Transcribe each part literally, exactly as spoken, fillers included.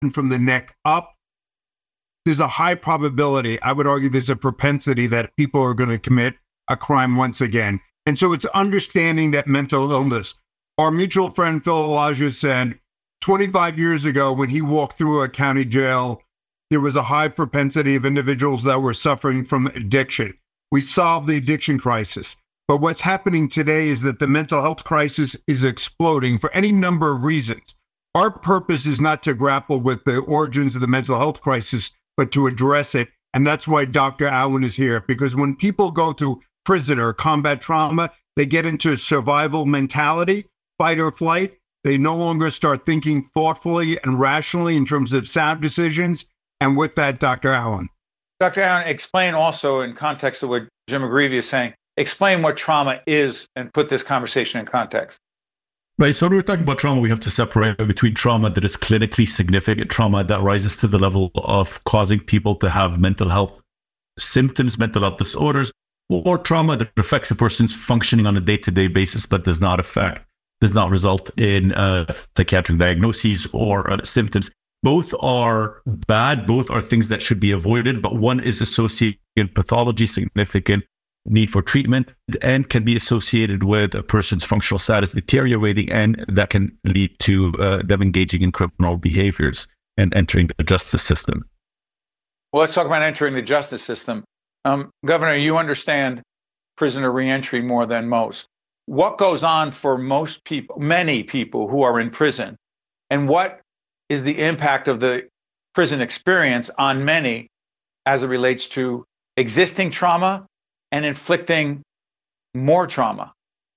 from the neck up, there's a high probability, I would argue there's a propensity that people are going to commit a crime once again. And so it's understanding that mental illness. Our mutual friend Phil Elijah said twenty-five years ago when he walked through a county jail, there was a high propensity of individuals that were suffering from addiction. We solved the addiction crisis. But what's happening today is that the mental health crisis is exploding for any number of reasons. Our purpose is not to grapple with the origins of the mental health crisis, but to address it. And that's why Doctor Allen is here, because when people go through prison or combat trauma, they get into a survival mentality, fight or flight. They no longer start thinking thoughtfully and rationally in terms of sound decisions. And with that, Doctor Allen. Doctor Allen, explain also in context of what Jim McGreevey is saying, explain what trauma is and put this conversation in context. Right. So when we're talking about trauma, we have to separate between trauma that is clinically significant, trauma that rises to the level of causing people to have mental health symptoms, mental health disorders, or trauma that affects a person's functioning on a day-to-day basis, but does not affect, does not result in uh, psychiatric diagnoses or uh, symptoms. Both are bad. Both are things that should be avoided, but one is associated with pathology, significant need for treatment, and can be associated with a person's functional status deteriorating, and that can lead to uh, them engaging in criminal behaviors and entering the justice system. Well, let's talk about entering the justice system. Um, Governor, you understand prisoner reentry more than most. What goes on for most people, many people who are in prison, and what is the impact of the prison experience on many as it relates to existing trauma and inflicting more trauma?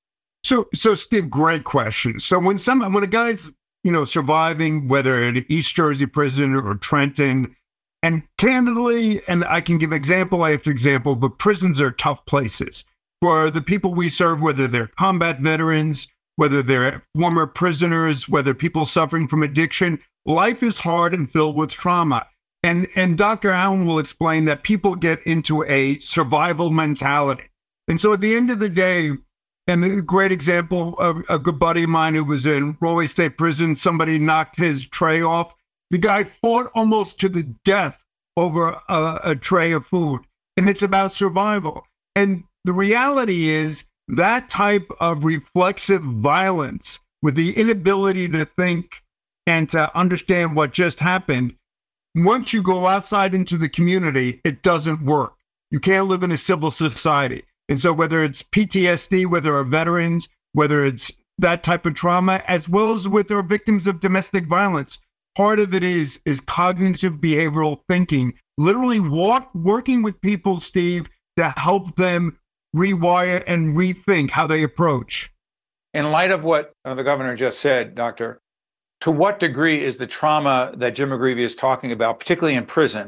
So, so Steve, great question. So when some, when a guy's, you know, surviving, whether at East Jersey prison or Trenton, and candidly, and I can give example after example, but prisons are tough places for the people we serve, whether they're combat veterans, whether they're former prisoners, whether people suffering from addiction. Life is hard and filled with trauma. And, and Doctor Allen will explain that people get into a survival mentality. And so at the end of the day, and a great example of a good buddy of mine who was in Rahway State Prison, somebody knocked his tray off. The guy fought almost to the death over a, a tray of food. And it's about survival. And the reality is that type of reflexive violence with the inability to think and to understand what just happened, once you go outside into the community, it doesn't work. You can't live in a civil society. And so whether it's P T S D, whether our veterans, whether it's that type of trauma, as well as with our victims of domestic violence, part of it is, is cognitive behavioral thinking, literally walk, working with people, Steve, to help them rewire and rethink how they approach. In light of what uh, the governor just said, Doctor, to what degree is the trauma that Jim McGreevey is talking about, particularly in prison,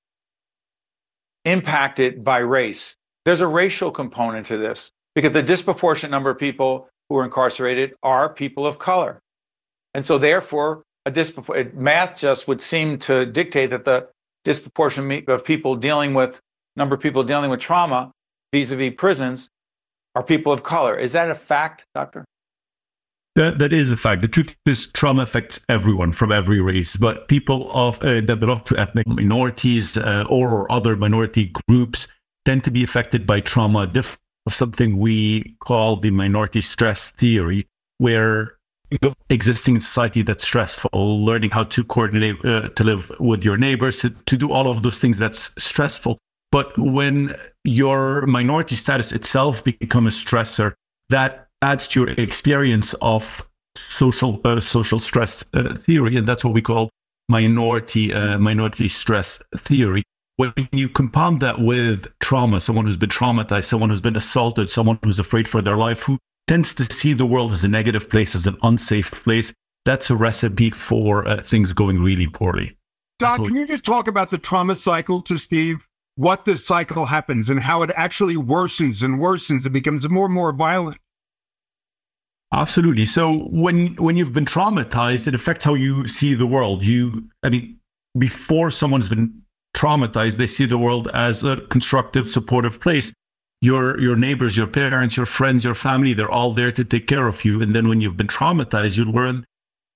impacted by race? There's a racial component to this because the disproportionate number of people who are incarcerated are people of color. And so therefore, a dispropor- math just would seem to dictate that the disproportionate of people dealing with, number of people dealing with trauma vis-a-vis prisons are people of color. Is that a fact, Doctor? That, that is a fact. The truth is trauma affects everyone from every race, but people of uh, that belong to ethnic minorities uh, or, or other minority groups tend to be affected by trauma, diff- something we call the minority stress theory, where existing in society that's stressful, learning how to coordinate, uh, to live with your neighbors, to, to do all of those things that's stressful. But when your minority status itself becomes a stressor, that adds to your experience of social uh, social stress uh, theory, and that's what we call minority uh, minority stress theory. When you compound that with trauma, someone who's been traumatized, someone who's been assaulted, someone who's afraid for their life, who tends to see the world as a negative place, as an unsafe place, that's a recipe for uh, things going really poorly. Doc, can you just talk about the trauma cycle to Steve? What the cycle happens and how it actually worsens and worsens. It becomes more and more violent. Absolutely. So when when you've been traumatized, it affects how you see the world. You, I mean, before someone's been traumatized, they see the world as a constructive, supportive place. Your your neighbors, your parents, your friends, your family, they're all there to take care of you. And then when you've been traumatized, you learn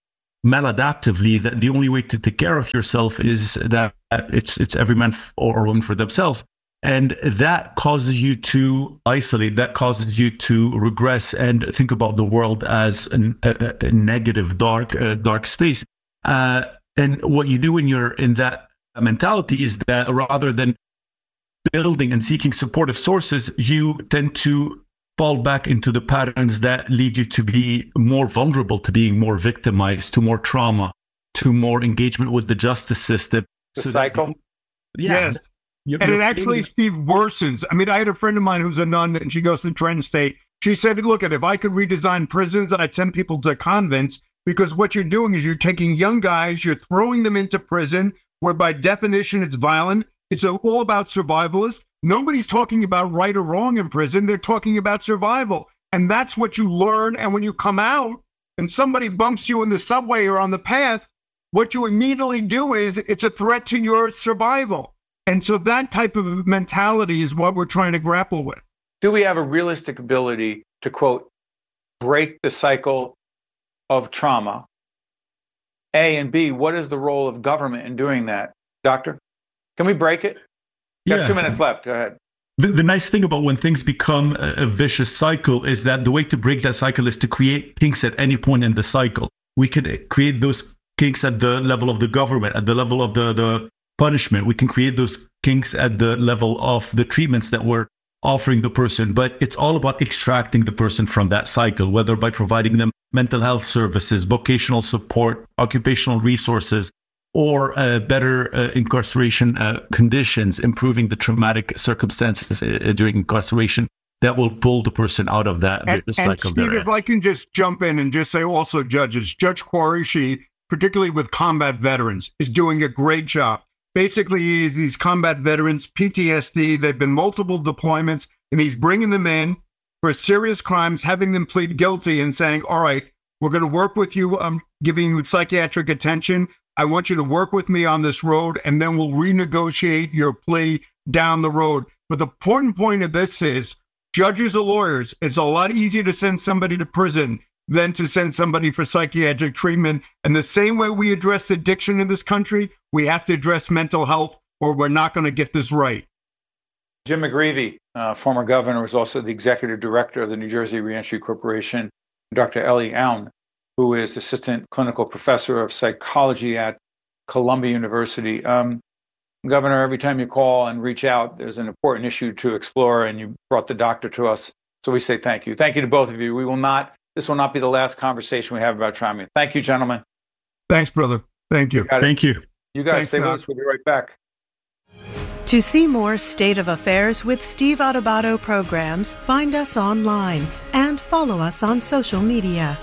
maladaptively that the only way to take care of yourself is that it's it's every man or woman for themselves. And that causes you to isolate, that causes you to regress and think about the world as an, a, a negative, dark, uh, dark space. Uh, and what you do when you're in that mentality is that rather than building and seeking supportive sources, you tend to fall back into the patterns that lead you to be more vulnerable to being more victimized, to more trauma, to more engagement with the justice system. The so cycle? That, yeah. Yes. You're, and you're it actually, Steve, worsens. I mean, I had a friend of mine who's a nun, and she goes to Trenton State. She said, look, at if I could redesign prisons, I'd send people to convents, because what you're doing is you're taking young guys, you're throwing them into prison, where by definition it's violent. It's all about survivalists. Nobody's talking about right or wrong in prison. They're talking about survival. And that's what you learn. And when you come out and somebody bumps you in the subway or on the path, what you immediately do is it's a threat to your survival. And so that type of mentality is what we're trying to grapple with. Do we have a realistic ability to, quote, break the cycle of trauma? A, and B, what is the role of government in doing that? Doctor, can we break it? You yeah. have two minutes left. Go ahead. The, the nice thing about when things become a, a vicious cycle is that the way to break that cycle is to create kinks at any point in the cycle. We can create those kinks at the level of the government, at the level of the, the punishment. We can create those kinks at the level of the treatments that we're offering the person. But it's all about extracting the person from that cycle, whether by providing them mental health services, vocational support, occupational resources, or uh, better uh, incarceration uh, conditions, improving the traumatic circumstances uh, during incarceration that will pull the person out of that and, cycle. And Steve, if I can just jump in and just say also judges, Judge Qureshi, particularly with combat veterans, is doing a great job. Basically, he's these combat veterans, P T S D, they've been multiple deployments, and he's bringing them in for serious crimes, having them plead guilty and saying, all right, we're going to work with you. I'm giving you psychiatric attention. I want you to work with me on this road, and then we'll renegotiate your plea down the road. But the important point of this is judges or lawyers, it's a lot easier to send somebody to prison than to send somebody for psychiatric treatment. And the same way we address addiction in this country, we have to address mental health, or we're not going to get this right. Jim McGreevey, uh, former governor, was also the executive director of the New Jersey Reentry Corporation. Doctor Ellie Aoun, who is assistant clinical professor of psychology at Columbia University. Um, Governor, every time you call and reach out, there's an important issue to explore, and you brought the doctor to us. So we say thank you. Thank you to both of you. We will not, this will not be the last conversation we have about trauma. Thank you, gentlemen. Thanks, brother. Thank you. You Thank you. You guys Thanks, stay with Doc. us. We'll be right back. To see more State of Affairs with Steve Adubato programs, find us online and follow us on social media.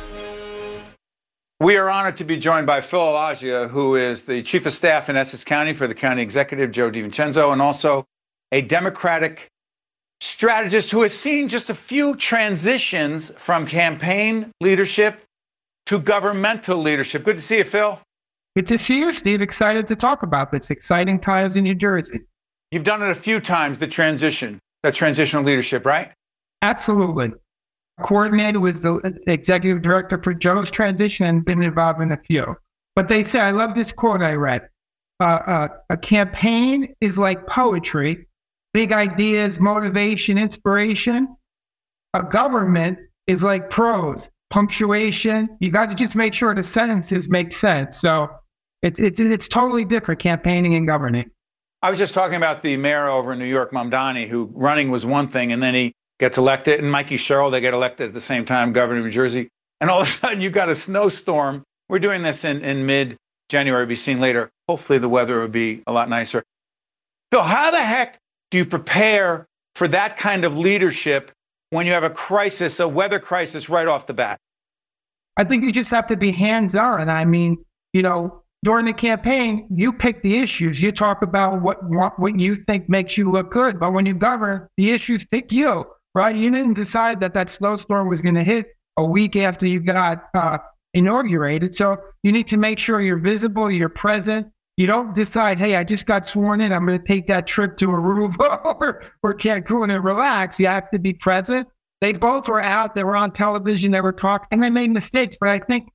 We are honored to be joined by Phil Alagia, who is the Chief of Staff in Essex County for the County Executive, Joe DiVincenzo, and also a Democratic strategist who has seen just a few transitions from campaign leadership to governmental leadership. Good to see you, Phil. Good to see you, Steve. Excited to talk about this. Exciting times in New Jersey. You've done it a few times, the transition, that transitional leadership, right? Absolutely. Coordinated with the executive director for Joe's transition and been involved in a few. But they say, I love this quote I read. Uh, uh, a campaign is like poetry, big ideas, motivation, inspiration. A government is like prose, punctuation. You got to just make sure the sentences make sense. So it's it's it's totally different, campaigning and governing. I was just talking about the mayor over in New York, Mamdani, who running was one thing, and then he gets elected, and Mikey Sherrill, they get elected at the same time, governor of New Jersey. And all of a sudden, you've got a snowstorm. We're doing this in, in mid-January, be seen later. Hopefully, the weather will be a lot nicer. Phil, how the heck do you prepare for that kind of leadership when you have a crisis, a weather crisis right off the bat? I think you just have to be hands-on. I mean, you know, during the campaign, you pick the issues. You talk about what, what what you think makes you look good. But when you govern, the issues pick you, right? You didn't decide that that snowstorm was going to hit a week after you got uh, inaugurated. So you need to make sure you're visible, you're present. You don't decide, hey, I just got sworn in, I'm going to take that trip to Aruba or, or Cancun and relax. You have to be present. They both were out. They were on television. They were talking, and they made mistakes. But I think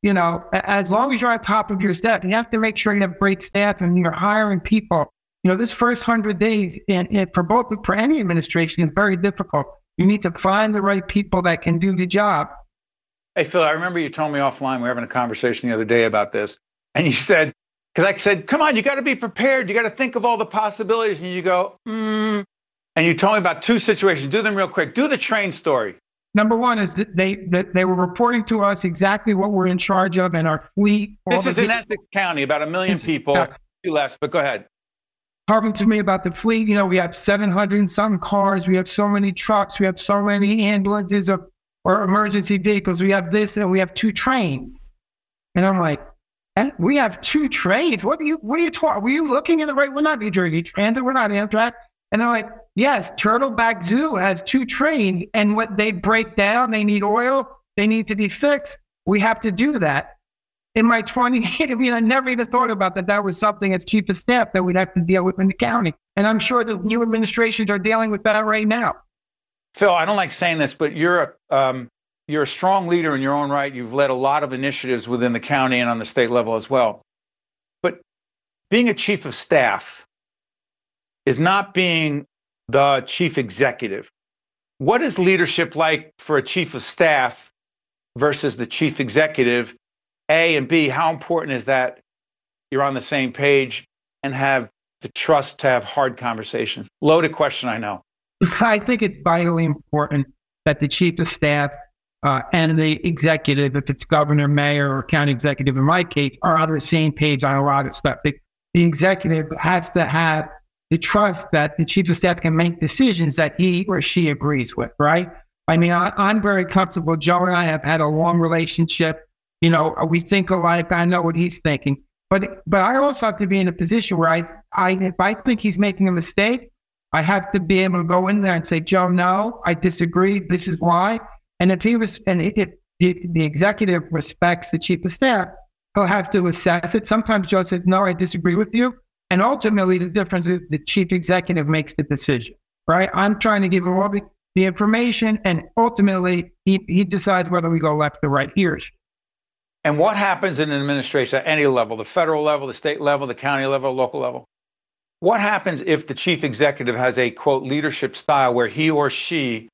you know, as long as you're on top of your staff, you have to make sure you have great staff and you're hiring people. You know, this first hundred days and, and for both, for any administration is very difficult. You need to find the right people that can do the job. Hey, Phil, I remember you told me offline, we were having a conversation the other day about this. And you said, because I said, come on, you got to be prepared. You got to think of all the possibilities. And you go, mm. And you told me about two situations. Do them real quick. Do the train story. Number one is that they that they were reporting to us exactly what we're in charge of and our fleet. This is in Essex County, about a million people, few less, but go ahead. Talking to me about the fleet, you know, we have seven hundred and some cars, we have so many trucks, we have so many ambulances or, or emergency vehicles, we have this and we have two trains. And I'm like, we have two trains? What are you, what are you talking? Were you looking in the right? We're not New Jersey Transit, we're not Amtrak. And I'm like, yes, Turtleback Zoo has two trains, and what they break down, they need oil, they need to be fixed. We have to do that. In my twenty, I mean, I never even thought about that. That was something as chief of staff that we'd have to deal with in the county. And I'm sure the new administrations are dealing with that right now. Phil, I don't like saying this, but you're a, um, you're a strong leader in your own right. You've led a lot of initiatives within the county and on the state level as well. But being a chief of staff is not being the chief executive. What is leadership like for a chief of staff versus the chief executive? A, and B, how important is that you're on the same page and have the trust to have hard conversations? Loaded question, I know. I think it's vitally important that the chief of staff uh, and the executive, if it's governor, mayor, or county executive in my case, are on the same page on a lot of stuff. The, the executive has to have the trust that the chief of staff can make decisions that he or she agrees with, right? I mean, I, I'm very comfortable. Joe and I have had a long relationship. You know, we think alike. I know what he's thinking. But but I also have to be in a position where I, I if I think he's making a mistake, I have to be able to go in there and say, Joe, no, I disagree. This is why. And if he was, and if the, the executive respects the chief of staff, he'll have to assess it. Sometimes Joe says, no, I disagree with you. And ultimately, the difference is the chief executive makes the decision, right? I'm trying to give him all the, the information, and ultimately, he, he decides whether we go left or right here. And what happens in an administration at any level, the federal level, the state level, the county level, local level? What happens if the chief executive has a, quote, leadership style where he or she,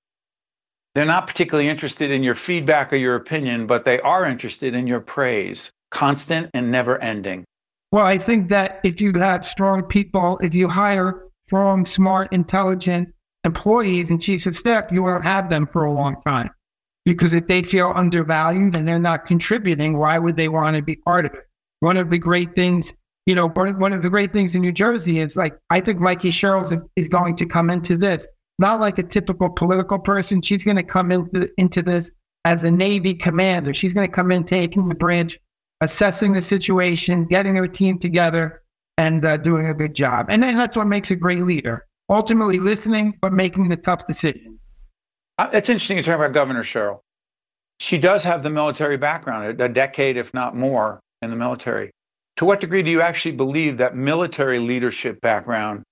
they're not particularly interested in your feedback or your opinion, but they are interested in your praise, constant and never ending? Well, I think that if you have strong people, if you hire strong, smart, intelligent employees and chiefs of staff, you won't have them for a long time. Because if they feel undervalued and they're not contributing, why would they want to be part of it? One of the great things, you know, one of the great things in New Jersey is like, I think Mikey Sherrill is going to come into this, not like a typical political person. She's going to come into, into this as a Navy commander. She's going to come in, taking the bridge, assessing the situation, getting her team together, and uh, doing a good job. And then that's what makes a great leader. Ultimately listening, but making the tough decisions. Uh, it's interesting you talk about Governor Sherrill. She does have the military background, a decade, if not more, in the military. To what degree do you actually believe that military leadership background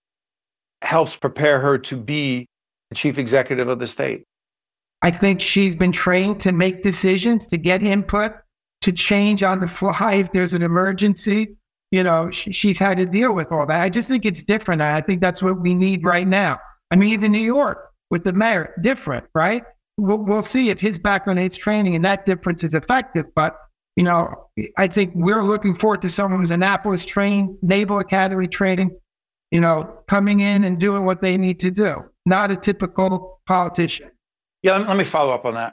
helps prepare her to be the chief executive of the state? I think she's been trained to make decisions, to get input, to change on the fly if there's an emergency. You know, she, she's had to deal with all that. I just think it's different. I think that's what we need right now. I mean, even New York with the mayor, different, right? We'll, we'll see if his background, his training, and that difference is effective. But, you know, I think we're looking forward to someone who's Annapolis trained, Naval Academy training, you know, coming in and doing what they need to do, not a typical politician. Yeah, let me, let me follow up on that.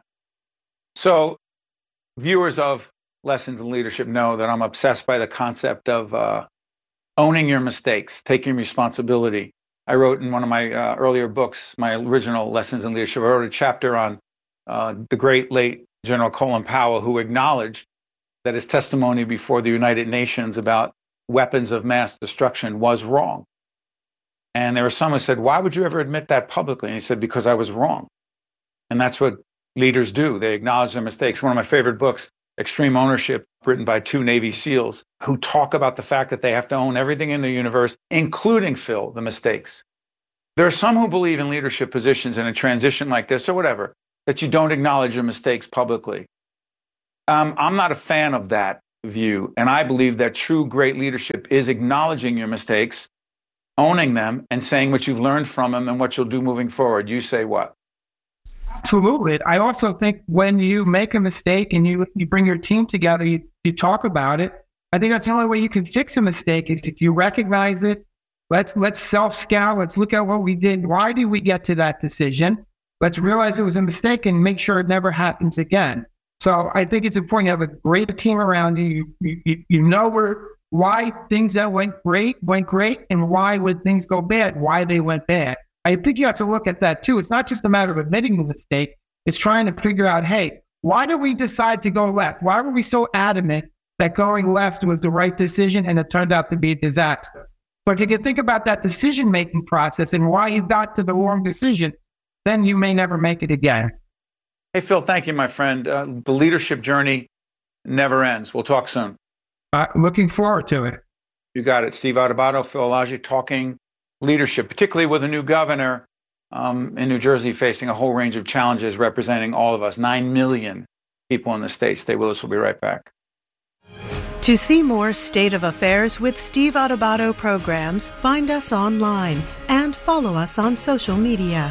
So viewers of Lessons in Leadership know that I'm obsessed by the concept of uh, owning your mistakes, taking responsibility. I wrote in one of my uh, earlier books, my original Lessons in Leadership, I wrote a chapter on uh, the great late General Colin Powell, who acknowledged that his testimony before the United Nations about weapons of mass destruction was wrong. And there were some who said, why would you ever admit that publicly? And he said, because I was wrong. And that's what leaders do. They acknowledge their mistakes. One of my favorite books, Extreme Ownership, written by two Navy SEALs, who talk about the fact that they have to own everything in the universe, including, Phil, the mistakes. There are some who believe in leadership positions in a transition like this or whatever, that you don't acknowledge your mistakes publicly. Um, I'm not a fan of that view. And I believe that true great leadership is acknowledging your mistakes, owning them, and saying what you've learned from them and what you'll do moving forward. You say what? Absolutely. I also think when you make a mistake and you, you bring your team together, you, you talk about it. I think that's the only way you can fix a mistake is if you recognize it. Let's let's self-scout. Let's look at what we did. Why did we get to that decision? Let's realize it was a mistake and make sure it never happens again. So I think it's important to have a great team around you. You, you, you know where why things that went great went great and why would things go bad, why they went bad. I think you have to look at that too. It's not just a matter of admitting the mistake. It's trying to figure out, hey, why did we decide to go left? Why were we so adamant that going left was the right decision and it turned out to be a disaster? But if you can think about that decision-making process and why you got to the wrong decision, then you may never make it again. Hey, Phil, thank you, my friend. Uh, the leadership journey never ends. We'll talk soon. Uh, looking forward to it. You got it. Steve Adubato, Phil Elijah, talking leadership, particularly with a new governor um, in New Jersey facing a whole range of challenges representing all of us, nine million people in the state. Stay with us. We'll be right back. To see more State of Affairs with Steve Adubato programs, find us online and follow us on social media.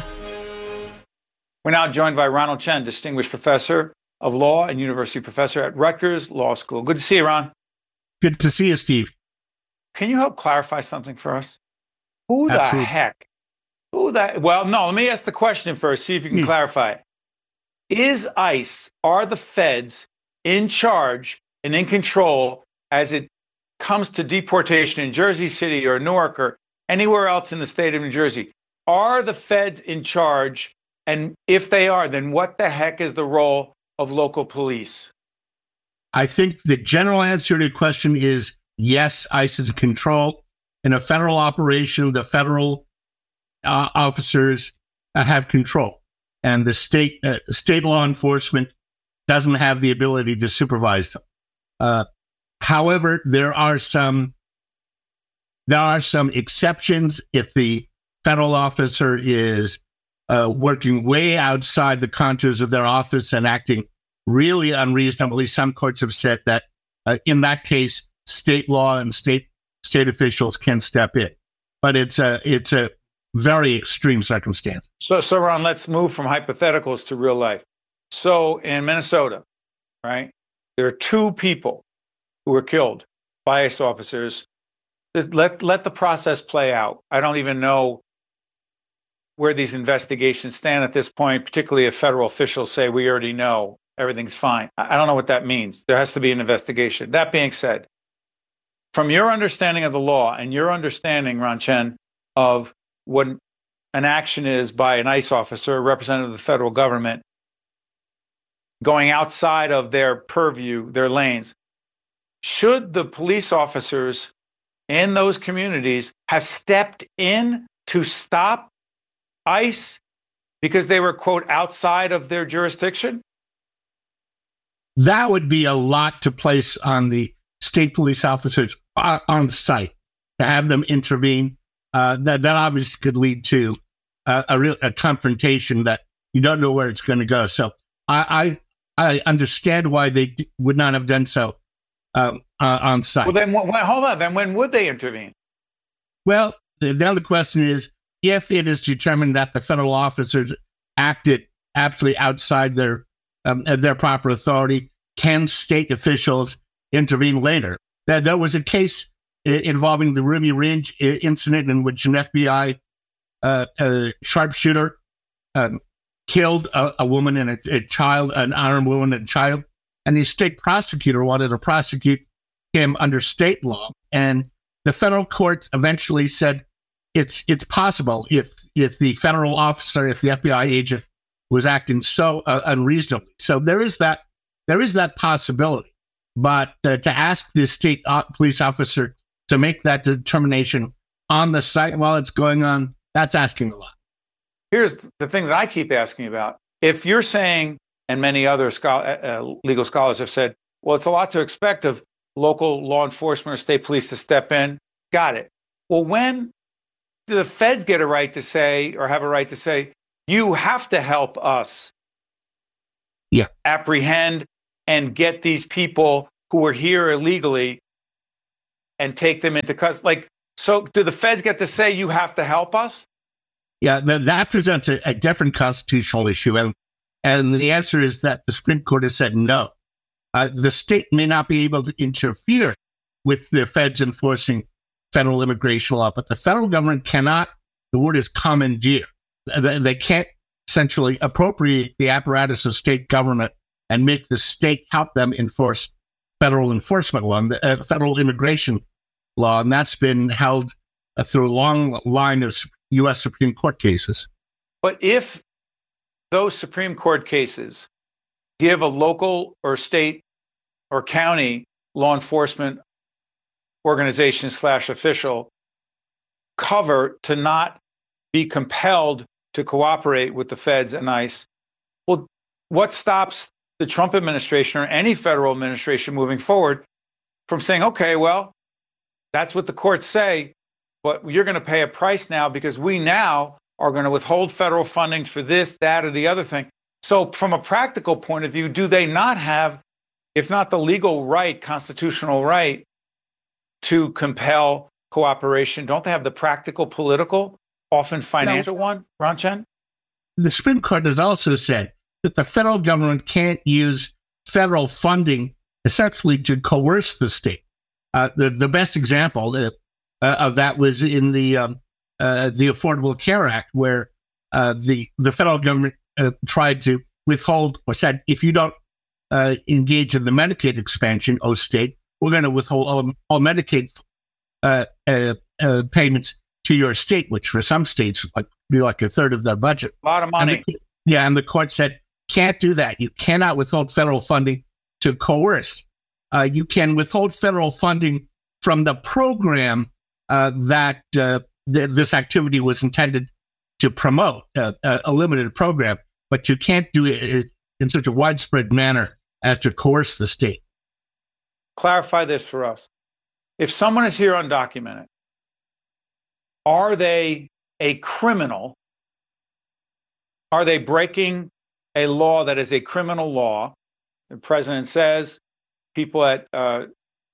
We're now joined by Ronald Chen, Distinguished Professor of Law and University Professor at Rutgers Law School. Good to see you, Ron. Good to see you, Steve. Can you help clarify something for us? Who the Absolutely. heck? Who the, well, no, let me ask the question first, see if you can Hmm. clarify it. Is ICE, are the feds in charge and in control as it comes to deportation in Jersey City or Newark or anywhere else in the state of New Jersey? Are the feds in charge? And if they are, then what the heck is the role of local police? I think the general answer to the question is yes, ICE is in control. In a federal operation, the federal uh, officers uh, have control, and the state uh, state law enforcement doesn't have the ability to supervise them. Uh, however, there are some there are some exceptions if the federal officer is uh, working way outside the contours of their office and acting really unreasonably. Some courts have said that uh, in that case, state law and state state officials can step in, but it's a it's a very extreme circumstance. So, so Ron, let's move from hypotheticals to real life. So in Minnesota, right, there are two people who were killed by ICE officers. Let, let the process play out. I don't even know where these investigations stand at this point, particularly if federal officials say, we already know, everything's fine. I don't know what that means. There has to be an investigation. That being said, from your understanding of the law and your understanding, Ron Chen, of what an action is by an ICE officer, a representative of the federal government, going outside of their purview, their lanes, should the police officers in those communities have stepped in to stop ICE because they were, quote, outside of their jurisdiction? That would be a lot to place on the state police officers on site, to have them intervene. Uh, that, that obviously could lead to uh, a real a confrontation that you don't know where it's going to go. So I, I I understand why they d- would not have done so um, uh, on site. Well, then when, hold on. Then when would they intervene? Well, the, the other question is, if it is determined that the federal officers acted absolutely outside their um, their proper authority, can state officials intervene later? There, there was a case involving the Ruby Ridge incident in which an F B I uh, uh, sharpshooter um, killed a, a woman and a, a child, an unarmed woman and a child, and the state prosecutor wanted to prosecute him under state law. And the federal courts eventually said it's it's possible if if the federal officer, if the F B I agent was acting so uh, unreasonably. So there is that there is that possibility. But uh, to ask the state uh, police officer to make that determination on the site while it's going on, that's asking a lot. Here's the thing that I keep asking about. If you're saying, and many other scholar, uh, legal scholars have said, well, it's a lot to expect of local law enforcement or state police to step in. Got it. Well, when do the feds get a right to say, or have a right to say, you have to help us yeah. apprehend and get these people who are here illegally and take them into custody? Like, so do the feds get to say, you have to help us? Yeah, th- that presents a, a different constitutional issue. And, and the answer is that the Supreme Court has said no. Uh, the state may not be able to interfere with the feds enforcing federal immigration law, but the federal government cannot, the word is commandeer. They, they can't essentially appropriate the apparatus of state government and make the state help them enforce federal enforcement law, uh, federal immigration law. And that's been held uh, through a long line of U S Supreme Court cases. But if those Supreme Court cases give a local or state or county law enforcement organization slash official cover to not be compelled to cooperate with the feds and ICE, well, what stops the Trump administration or any federal administration moving forward from saying, okay, well, that's what the courts say, but you're going to pay a price now because we now are going to withhold federal fundings for this, that, or the other thing. So from a practical point of view, do they not have, if not the legal right, constitutional right, to compel cooperation? Don't they have the practical, political, often financial no. one, Ron Chen? The Supreme Court has also said that the federal government can't use federal funding essentially to coerce the state. Uh, the, the best example uh, uh, of that was in the um, uh, the Affordable Care Act, where uh, the, the federal government uh, tried to withhold or said, if you don't uh, engage in the Medicaid expansion, oh state, we're going to withhold all, all Medicaid uh, uh, uh, payments to your state, which for some states would be like a third of their budget. A lot of money. And the, yeah, and the court said, can't do that. You cannot withhold federal funding to coerce. Uh, you can withhold federal funding from the program uh, that uh, th- this activity was intended to promote, uh, a, a limited program, but you can't do it in such a widespread manner as to coerce the state. Clarify this for us. If someone is here undocumented, are they a criminal? Are they breaking a law that is a criminal law? The president says people at uh,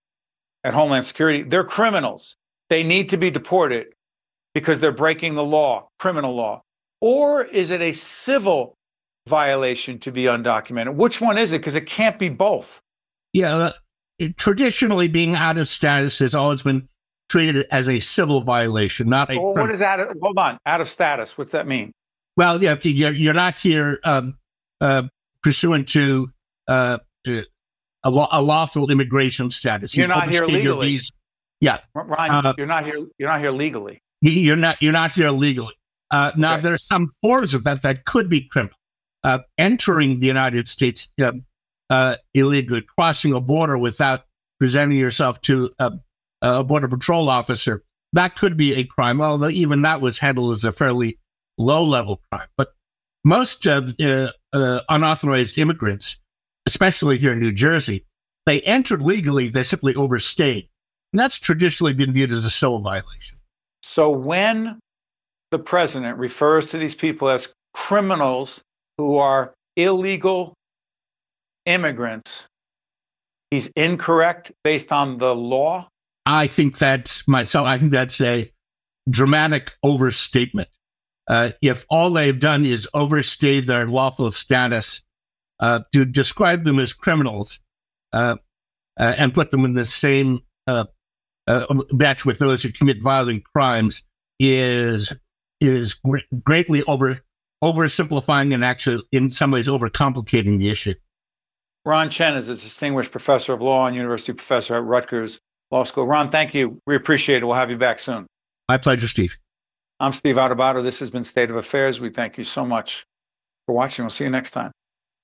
at Homeland Security, they're criminals. They need to be deported because they're breaking the law, criminal law. Or is it a civil violation to be undocumented? Which one is it? Because it can't be both. Yeah, uh, it, traditionally being out of status has always been treated as a civil violation, not a. Well, what is out of, hold on, out of status? What's that mean? Well, yeah, you're, you're not here um, uh, pursuant to uh, a, law, a lawful immigration status. You're you not here legally. Yeah, Ryan, uh, you're not here. You're not here legally. You're not. You're not here legally. Uh, now, okay. There are some forms of that that could be criminal. Uh, entering the United States uh, uh, illegally, crossing a border without presenting yourself to a, a border patrol officer, that could be a crime. Although even that was handled as a fairly low-level crime. But most uh, uh, uh, unauthorized immigrants, especially here in New Jersey, they entered legally. They simply overstayed, and that's traditionally been viewed as a civil violation. So when the president refers to these people as criminals who are illegal immigrants, he's incorrect based on the law? I think that's myself. I think that's a dramatic overstatement. Uh, if all they've done is overstay their lawful status, uh, to describe them as criminals uh, uh, and put them in the same uh, uh, batch with those who commit violent crimes is is gr- greatly over oversimplifying and actually, in some ways, overcomplicating the issue. Ron Chen is a distinguished professor of law and university professor at Rutgers Law School. Ron, thank you. We appreciate it. We'll have you back soon. My pleasure, Steve. I'm Steve Adubato. This has been State of Affairs. We thank you so much for watching. We'll see you next time.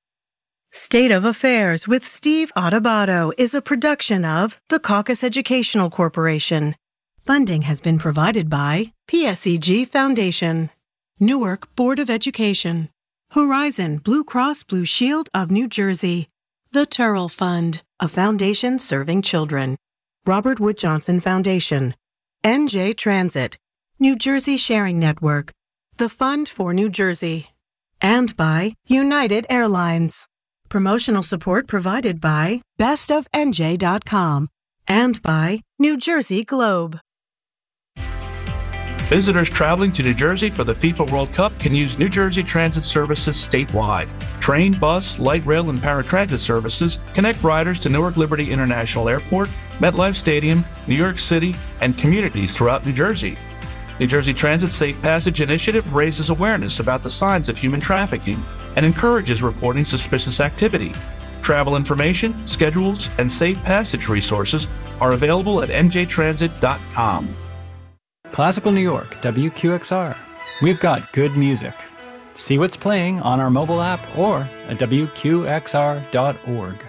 State of Affairs with Steve Adubato is a production of the Caucus Educational Corporation. Funding has been provided by P S E G Foundation, Newark Board of Education, Horizon Blue Cross Blue Shield of New Jersey, the Turrell Fund, a foundation serving children, Robert Wood Johnson Foundation, N J Transit, New Jersey Sharing Network, the Fund for New Jersey, and by United Airlines. Promotional support provided by best of N J dot com and by New Jersey Globe. Visitors traveling to New Jersey for the FIFA World Cup can use New Jersey Transit services statewide. Train, bus, light rail, and paratransit services connect riders to Newark Liberty International Airport, MetLife Stadium, New York City, and communities throughout New Jersey. New Jersey Transit's Safe Passage initiative raises awareness about the signs of human trafficking and encourages reporting suspicious activity. Travel information, schedules, and safe passage resources are available at N J transit dot com. Classical New York, W Q X R. We've got good music. See what's playing on our mobile app or at W Q X R dot org.